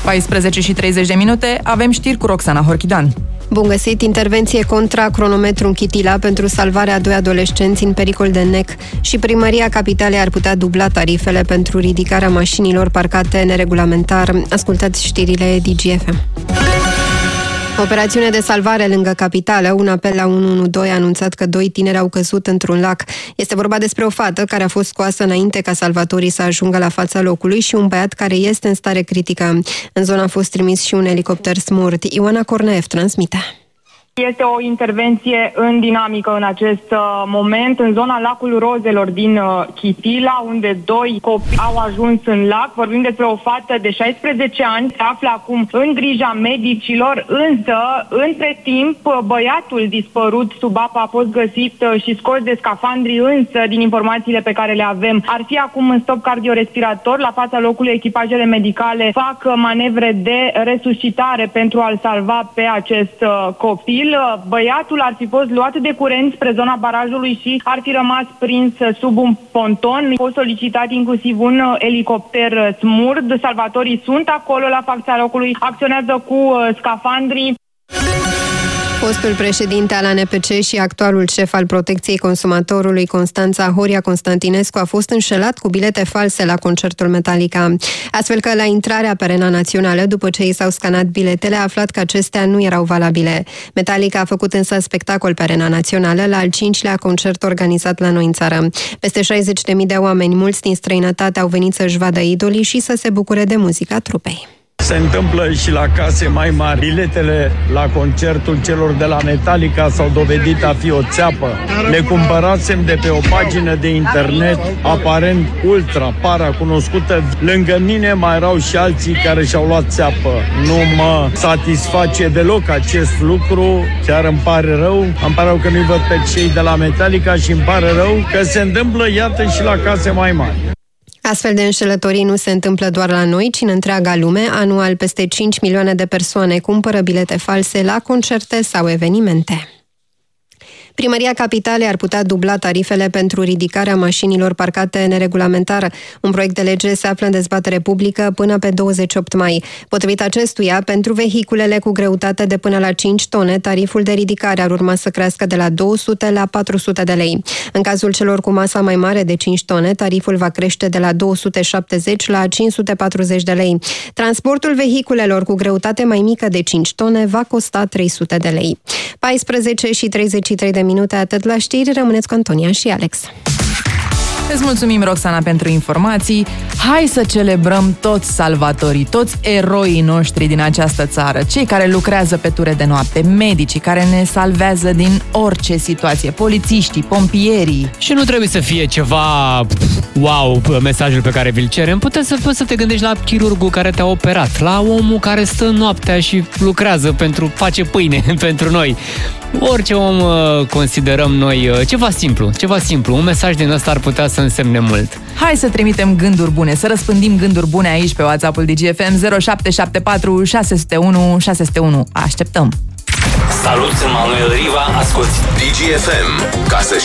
14:30, avem știri cu Roxana Horchidan. Bun găsit! Intervenție contra cronometru în Chitila pentru salvarea 2 adolescenți în pericol de nec și Primăria Capitalei ar putea dubla tarifele pentru ridicarea mașinilor parcate neregulamentar. Ascultați știrile DGFM. Operațiune de salvare lângă capitală. Un apel la 112 a anunțat că 2 tineri au căzut într-un lac. Este vorba despre o fată care a fost scoasă înainte ca salvatorii să ajungă la fața locului și un băiat care este în stare critică. În zonă a fost trimis și un elicopter Smurt. Ioana Corneev transmite. Este o intervenție în dinamică în acest moment, în zona lacului Rozelor din Chitila, unde 2 copii au ajuns în lac. Vorbim despre o fată de 16 ani, se află acum în grija medicilor, însă, între timp, băiatul dispărut sub apă a fost găsit și scos de scafandri, însă, din informațiile pe care le avem, ar fi acum în stop cardiorespirator. La fața locului, echipajele medicale fac manevre de resuscitare pentru a-l salva pe acest copil. Băiatul ar fi fost luat de curent spre zona barajului și ar fi rămas prins sub un ponton. A fost solicitat inclusiv un elicopter Smurd. Salvatorii sunt acolo la fața locului, acționează cu scafandrii. Fostul președinte al ANPC și actualul șef al protecției consumatorului, Constanța Horia Constantinescu, a fost înșelat cu bilete false la concertul Metallica. Astfel că la intrarea pe Arena Națională, după ce i s-au scanat biletele, a aflat că acestea nu erau valabile. Metallica a făcut însă spectacol pe Arena Națională la al 5-lea concert organizat la noi în țară. Peste 60.000 de oameni, mulți din străinătate, au venit să-și vadă idolii și să se bucure de muzica trupei. Se întâmplă și la case mai mari. Biletele la concertul celor de la Metallica s-au dovedit a fi o țeapă. Le cumpărasem de pe o pagină de internet, aparent ultra, cunoscută. Lângă mine mai erau și alții care și-au luat țeapă. Nu mă satisface deloc acest lucru. Chiar îmi pare rău. Îmi pare rău că nu-i văd pe cei de la Metallica și îmi pare rău că se întâmplă, iată, și la case mai mari. Astfel de înșelătorii nu se întâmplă doar la noi, ci în întreaga lume. Anual, peste 5 milioane de persoane cumpără bilete false la concerte sau evenimente. Primăria Capitalei ar putea dubla tarifele pentru ridicarea mașinilor parcate neregulamentar. Un proiect de lege se află în dezbatere publică până pe 28 mai. Potrivit acestuia, pentru vehiculele cu greutate de până la 5 tone, tariful de ridicare ar urma să crească de la 200 la 400 de lei. În cazul celor cu masa mai mare de 5 tone, tariful va crește de la 270 la 540 de lei. Transportul vehiculelor cu greutate mai mică de 5 tone va costa 300 de lei. 14:33 de minute, atât la știri. Rămâneți cu Antonia și Alex. Îți mulțumim, Roxana, pentru informații. Hai să celebrăm toți salvatorii, toți eroii noștri din această țară, cei care lucrează pe ture de noapte, medicii care ne salvează din orice situație, polițiștii, pompierii. Și nu trebuie să fie ceva wow, mesajul pe care vi-l cerem. Poți să te gândești la chirurgul care te-a operat, la omul care stă noaptea și lucrează face pâine pentru noi. Orice om considerăm noi ceva simplu. Un mesaj din ăsta ar putea să însemne mult. Hai să trimitem gânduri bune, să răspândim gânduri bune aici pe WhatsApp-ul DGFM 0774 601 601. Așteptăm! Salut, sunt Manuel Riva, asculti DGFM, ca să